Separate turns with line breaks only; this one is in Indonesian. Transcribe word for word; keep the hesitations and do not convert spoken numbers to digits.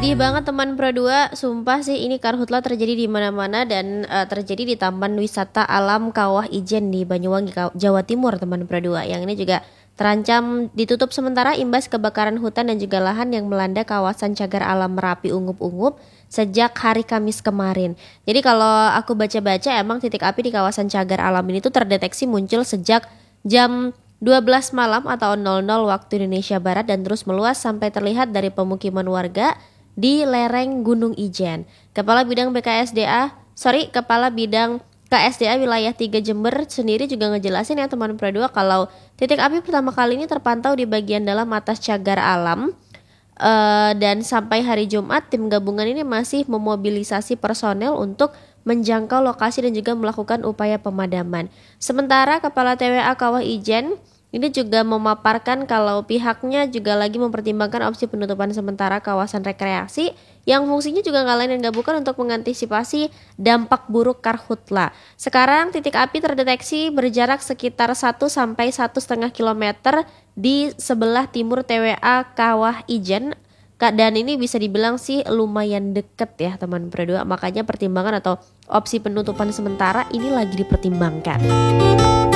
Idih banget teman Pro dua, sumpah sih ini karhutlah terjadi di mana-mana dan uh, terjadi di Taman Wisata Alam Kawah Ijen di Banyuwangi, Jawa Timur teman Pro dua. Yang ini juga terancam ditutup sementara imbas kebakaran hutan dan juga lahan yang melanda kawasan Cagar Alam Merapi Ungup-Ungup sejak hari Kamis kemarin. Jadi kalau aku baca-baca emang titik api di kawasan Cagar Alam ini tuh terdeteksi muncul sejak jam dua belas malam atau nol nol waktu Indonesia Barat dan terus meluas sampai terlihat dari pemukiman warga di lereng Gunung Ijen. Kepala Bidang B K S D A, sorry, Kepala Bidang K S D A wilayah tiga Jember sendiri juga ngejelasin ya teman Pro dua kalau titik api pertama kali ini terpantau di bagian dalam atas Cagar Alam. Uh, dan sampai hari Jumat tim gabungan ini masih memobilisasi personel untuk menjangkau lokasi dan juga melakukan upaya pemadaman. Sementara Kepala T W A Kawah Ijen ini juga memaparkan kalau pihaknya juga lagi mempertimbangkan opsi penutupan sementara kawasan rekreasi yang fungsinya juga nggak lain dan nggak bukan untuk mengantisipasi dampak buruk karhutla. Sekarang titik api terdeteksi berjarak sekitar satu sampai satu koma lima kilometer di sebelah timur T W A Kawah Ijen. Dan ini bisa dibilang sih lumayan deket ya teman Pro dua. Makanya pertimbangan atau opsi penutupan sementara ini lagi dipertimbangkan.